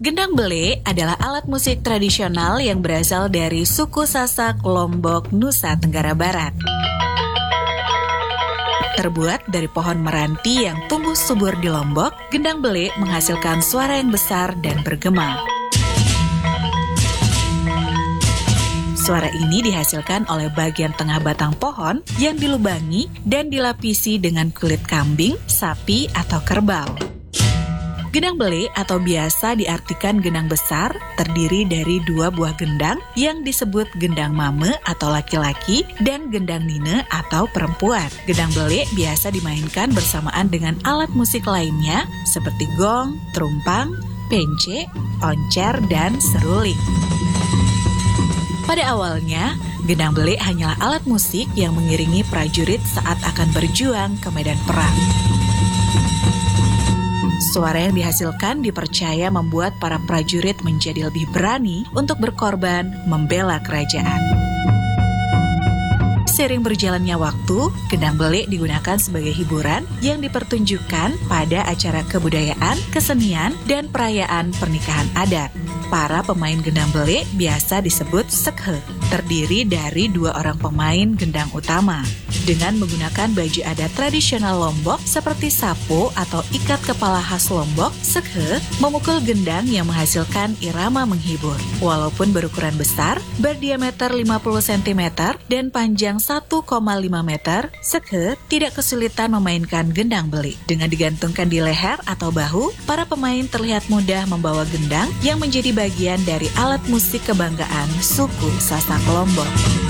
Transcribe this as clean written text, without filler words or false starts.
Gendang bele adalah alat musik tradisional yang berasal dari suku Sasak, Lombok, Nusa Tenggara Barat. Terbuat dari pohon meranti yang tumbuh subur di Lombok, gendang bele menghasilkan suara yang besar dan bergema. Suara ini dihasilkan oleh bagian tengah batang pohon yang dilubangi dan dilapisi dengan kulit kambing, sapi, atau kerbau. Gendang bele atau biasa diartikan gendang besar terdiri dari dua buah gendang yang disebut gendang mame atau laki-laki dan gendang nine atau perempuan. Gendang bele biasa dimainkan bersamaan dengan alat musik lainnya seperti gong, terumpang, pence, oncer, dan seruling. Pada awalnya, gendang bele hanyalah alat musik yang mengiringi prajurit saat akan berjuang ke medan perang. Suara yang dihasilkan dipercaya membuat para prajurit menjadi lebih berani untuk berkorban membela kerajaan. Seiring berjalannya waktu, gendang bele digunakan sebagai hiburan yang dipertunjukkan pada acara kebudayaan, kesenian, dan perayaan pernikahan adat. Para pemain gendang bele biasa disebut sekhe, terdiri dari dua orang pemain gendang utama. Dengan menggunakan baju adat tradisional Lombok seperti sapo atau ikat kepala khas Lombok, sekhe memukul gendang yang menghasilkan irama menghibur. Walaupun berukuran besar, berdiameter 50 cm dan panjang 1,5 meter, sekhe tidak kesulitan memainkan gendang bele. Dengan digantungkan di leher atau bahu, para pemain terlihat mudah membawa gendang yang menjadi bagian dari alat musik kebanggaan suku Sasak Lombok.